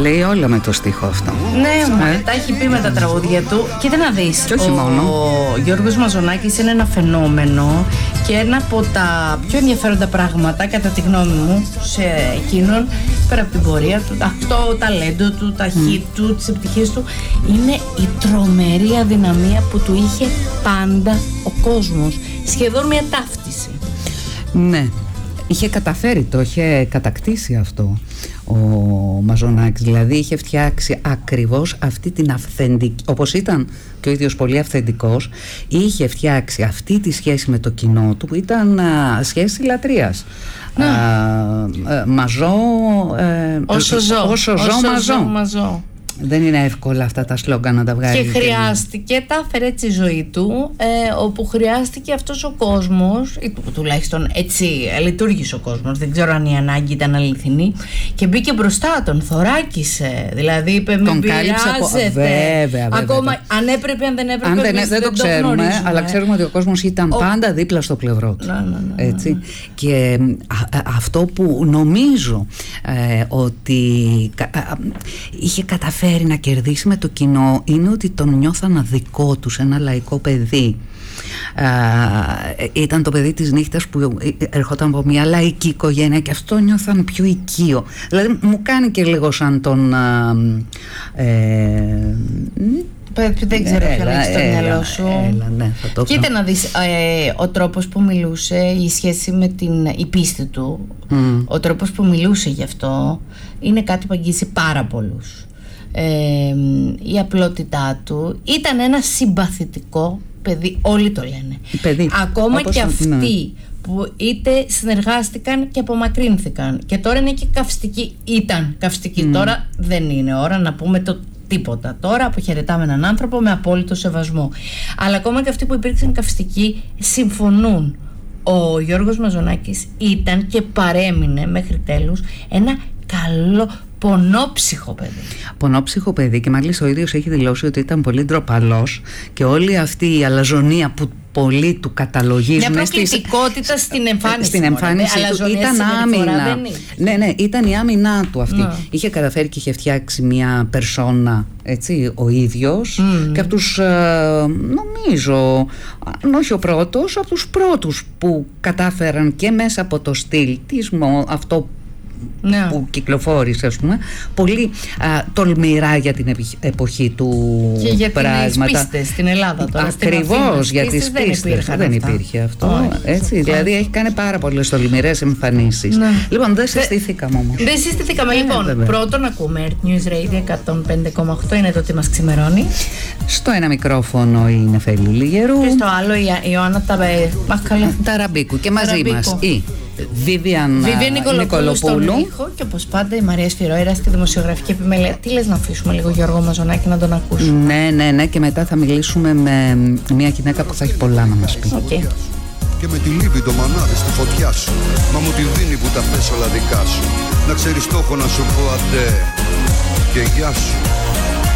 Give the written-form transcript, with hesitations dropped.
λέει όλα με το στίχο αυτό. Ναι, τα έχει πει με τα τραγούδια του. Κοίτα να δεις, και όχι μόνο. Ο Γιώργος Μαζονάκης είναι ένα φαινόμενο και ένα από τα πιο ενδιαφέροντα πράγματα, κατά τη γνώμη μου, σε εκείνον, πέρα από την πορεία του, το ταλέντο του, τα hit του, τις επιτυχίες του, είναι η τρομερή αδυναμία που του είχε πάντα ο κόσμος. Σχεδόν μια ταύτιση. Ναι, είχε καταφέρει, το είχε κατακτήσει αυτό ο Μαζονάκης. Δηλαδή είχε φτιάξει ακριβώς αυτή την αυθεντική, όπως ήταν και ο ίδιος πολύ αυθεντικός, είχε φτιάξει αυτή τη σχέση με το κοινό του που ήταν σχέση λατρείας. Μαζό, όσο ζω μαζό. Δεν είναι εύκολα αυτά τα σλόγγαν να τα βγάλει. Και χρειάστηκε, τα έφερε έτσι η ζωή του, όπου χρειάστηκε αυτός ο κόσμος, ή τουλάχιστον έτσι λειτουργήσε ο κόσμος, δεν ξέρω αν η ανάγκη ήταν αληθινή, και μπήκε μπροστά, τον θωράκισε. Δηλαδή είπε μην πειράζετε. Βέβαια. Ακόμα αν έπρεπε, αν δεν έπρεπε, δεν το ξέρουμε, αλλά ξέρουμε ότι ο κόσμος ήταν πάντα δίπλα στο πλευρό του. Έτσι. Και αυτό που νομίζω ότι είχε καταφέρει να κερδίσει με το κοινό είναι ότι τον νιώθαν δικό τους, ένα λαϊκό παιδί. Ήταν το παιδί της νύχτας που ερχόταν από μια λαϊκή οικογένεια και αυτό νιώθαν πιο οικείο. Δηλαδή μου κάνει και λίγο σαν τον δεν ξέρω ποιο έχει στο μυαλό σου. Ναι, κοίτα να δεις, ο τρόπος που μιλούσε, η σχέση με η πίστη του, ο τρόπος που μιλούσε γι' αυτό είναι κάτι που αγγίζει πάρα πολλούς. Η απλότητά του, ήταν ένα συμπαθητικό παιδί, όλοι το λένε παιδί, ακόμα και αυτοί που είτε συνεργάστηκαν και απομακρύνθηκαν και τώρα είναι και καυστικοί, ήταν καυστικοί, τώρα δεν είναι ώρα να πούμε το τίποτα, τώρα αποχαιρετάμε έναν άνθρωπο με απόλυτο σεβασμό, αλλά ακόμα και αυτοί που υπήρξαν καυστικοί συμφωνούν. Ο Γιώργος Μαζονάκης ήταν και παρέμεινε μέχρι τέλους ένα καλό πονόψυχο παιδί. Πονόψυχο παιδί, και μάλιστα ο ίδιος έχει δηλώσει ότι ήταν πολύ ντροπαλός και όλη αυτή η αλαζονία που πολλοί του καταλογίζουν. Μια προκλητικότητα στην εμφάνιση. Στην εμφάνιση του ήταν άμυνα. Ναι, ήταν η άμυνά του αυτή. Είχε καταφέρει και είχε φτιάξει μια περσόνα, έτσι, ο ίδιος, και από τους, νομίζω, όχι ο πρώτος, από τους πρώτους που κατάφεραν και μέσα από το στυλ αυτό που κυκλοφόρησε, ας πούμε, πολύ τολμηρά για την εποχή του και για πράγματα. τις πίστες στην Ελλάδα τώρα. Ακριβώς, για τις πίστες δεν υπήρχε αυτό. Έτσι, δηλαδή έχει κάνει πάρα πολλές τολμηρές εμφανίσεις. Λοιπόν, δεν συστηθήκαμε όμως. Δεν συστηθήκαμε, λοιπόν. Πρώτον ακούμε Earth News Radio 105,8, είναι το τι μας ξημερώνει. Στο ένα μικρόφωνο η Νεφέλη Λιγερού και στο άλλο η Ιωάννα Ταραμπίκου, και μαζί μας η Βίβιαν Νικολοπούλου και όπως πάντα η Μαρία Σφυρόιρα στη δημοσιογραφική επιμέλεια. Τι λες να αφήσουμε λίγο Γιώργο Μαζονάκη να τον ακούσουμε? Ναι, και μετά θα μιλήσουμε με μια γυναίκα που θα έχει πολλά να μας πει. Και με τη λύπη το μανάδι στη φωτιά σου, μα μου τη δίνει που τα πες όλα δικά σου. Να ξέρεις το έχω να σου πω αντέ και γεια σου.